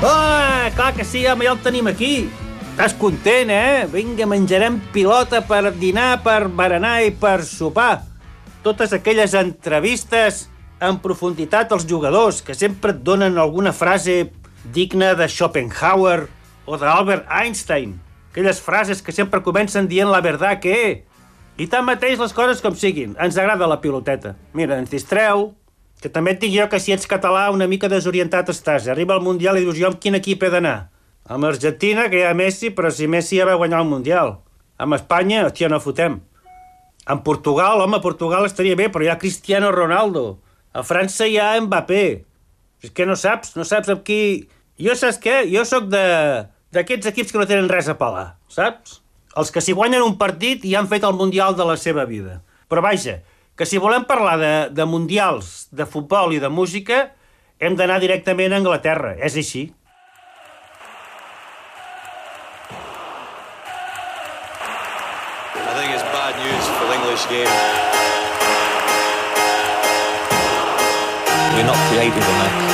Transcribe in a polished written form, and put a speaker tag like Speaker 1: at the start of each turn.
Speaker 1: Clar que sí, home, ja el tenim aquí. Estàs content, Vinga, menjarem pilota per dinar, per berenar i per sopar. Totes aquelles entrevistes en profunditat als jugadors que sempre et donen alguna frase digna de Schopenhauer o d'Albert Einstein. Aquelles frases que sempre comencen dient la verdad que... I tanmateix les coses com siguin. Ens agrada la piloteta. Mira, ens distreu, que també et dic jo que si ets català una mica desorientat estàs. Arriba al Mundial i dius jo amb quin equip he d'anar. Amb Argentina, que hi ha Messi, però si Messi ja va guanyar el Mundial. Amb Espanya, hòstia, no fotem. Amb Portugal, home, Portugal estaria bé, però hi ha Cristiano Ronaldo. A França hi ha Mbappé. És que no saps amb qui... Jo saps què? Jo sóc d'aquests equips que no tenen res a pelar, saps? Els que si guanyen un partit i han fet el Mundial de la seva vida. Però vaja, que si volem parlar de mundials, de futbol i de música, hem d'anar directament a Anglaterra. És així.
Speaker 2: I think it's bad news for the English game. We're not creative enough.